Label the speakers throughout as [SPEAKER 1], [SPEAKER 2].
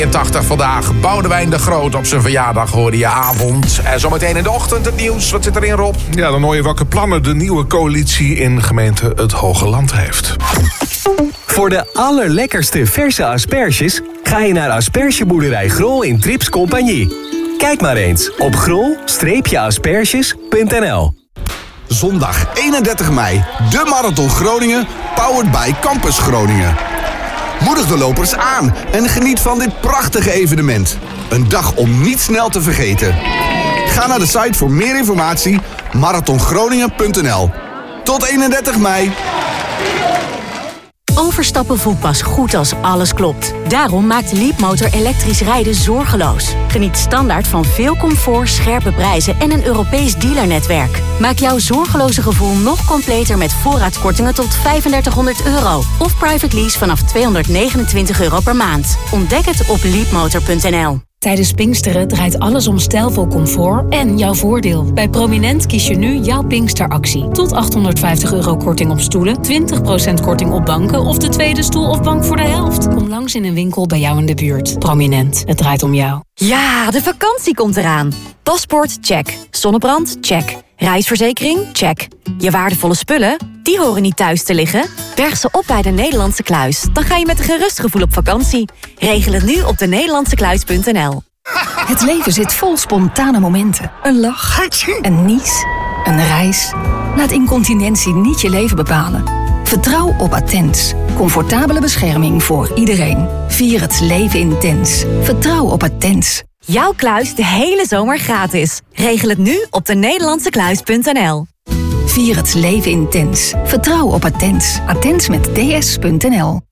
[SPEAKER 1] 80 vandaag. Boudewijn de Groot op zijn verjaardag hoorde je avond. En zometeen in de ochtend het nieuws. Wat zit erin, Rob?
[SPEAKER 2] Ja, dan hoor je welke plannen de nieuwe coalitie in gemeente Het Hoge Land heeft.
[SPEAKER 3] Voor de allerlekkerste verse asperges ga je naar aspergeboerderij Grol in Trips Compagnie. Kijk maar eens op grol-asperges.nl.
[SPEAKER 4] Zondag 31 mei, de Marathon Groningen, powered by Campus Groningen. Moedig de lopers aan en geniet van dit prachtige evenement. Een dag om niet snel te vergeten. Ga naar de site voor meer informatie, marathongroningen.nl. Tot 31 mei.
[SPEAKER 5] Overstappen voelt pas goed als alles klopt. Daarom maakt Leapmotor elektrisch rijden zorgeloos. Geniet standaard van veel comfort, scherpe prijzen en een Europees dealernetwerk. Maak jouw zorgeloze gevoel nog completer met voorraadkortingen tot €3500 of private lease vanaf €229 per maand. Ontdek het op leapmotor.nl.
[SPEAKER 6] Tijdens Pinksteren draait alles om stijlvol comfort en jouw voordeel. Bij Prominent kies je nu jouw Pinksteractie. Tot €850 korting op stoelen, 20% korting op banken of de tweede stoel of bank voor de helft. Kom langs in een winkel bij jou in de buurt. Prominent, het draait om jou.
[SPEAKER 7] Ja, de vakantie komt eraan. Paspoort, check. Zonnebrand, check. Reisverzekering, check. Je waardevolle spullen, die horen niet thuis te liggen. Berg ze op bij de Nederlandse Kluis. Dan ga je met een gerust gevoel op vakantie. Regel het nu op denederlandsekluis.nl.
[SPEAKER 8] Het leven zit vol spontane momenten. Een lach, een nies, een reis. Laat incontinentie niet je leven bepalen. Vertrouw op Attens. Comfortabele bescherming voor iedereen. Vier het leven intens. Vertrouw op Attens.
[SPEAKER 7] Jouw kluis de hele zomer gratis. Regel het nu op denederlandsekluis.nl.
[SPEAKER 8] Vier het leven intens. Vertrouw op Attens. Attens met ds.nl.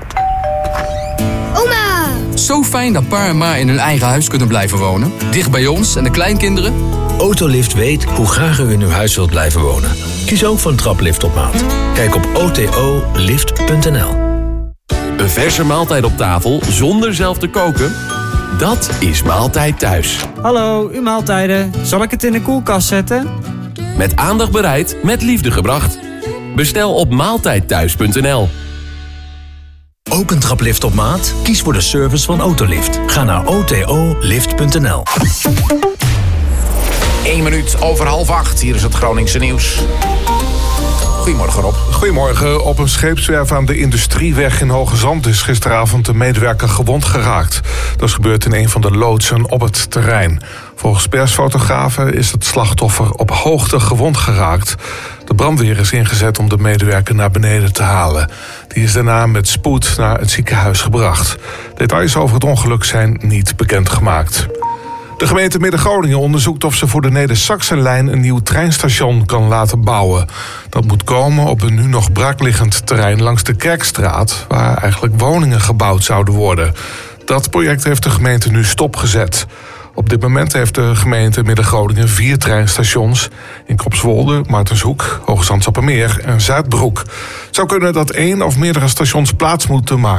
[SPEAKER 9] Oma! Zo fijn dat pa en ma in hun eigen huis kunnen blijven wonen. Dicht bij ons en de kleinkinderen.
[SPEAKER 10] Autolift weet hoe graag u in uw huis wilt blijven wonen. Kies ook voor een traplift op maat. Kijk op otolift.nl.
[SPEAKER 11] Een verse maaltijd op tafel zonder zelf te koken? Dat is Maaltijd Thuis.
[SPEAKER 12] Hallo, uw maaltijden. Zal ik het in de koelkast zetten?
[SPEAKER 11] Met aandacht bereid, met liefde gebracht. Bestel op maaltijdthuis.nl.
[SPEAKER 10] Ook een traplift op maat? Kies voor de service van Autolift. Ga naar otolift.nl.
[SPEAKER 1] 1 minuut over 7:30. Hier is het Groningse nieuws. Goedemorgen, Rob.
[SPEAKER 2] Goedemorgen. Op een scheepswerf aan de Industrieweg in Hoogezand is gisteravond een medewerker gewond geraakt. Dat is gebeurd in een van de loodsen op het terrein. Volgens persfotografen is het slachtoffer op hoogte gewond geraakt. De brandweer is ingezet om de medewerker naar beneden te halen. Die is daarna met spoed naar het ziekenhuis gebracht. Details over het ongeluk zijn niet bekendgemaakt. De gemeente Midden-Groningen onderzoekt of ze voor de Neder-Saxenlijn een nieuw treinstation kan laten bouwen. Dat moet komen op een nu nog braakliggend terrein langs de Kerkstraat, waar eigenlijk woningen gebouwd zouden worden. Dat project heeft de gemeente nu stopgezet. Op dit moment heeft de gemeente Midden-Groningen 4 treinstations in Kropswolde, Maartenshoek, Hoogezand-Sappemeer en Zuidbroek. Het zou kunnen dat 1 of meerdere stations plaats moeten maken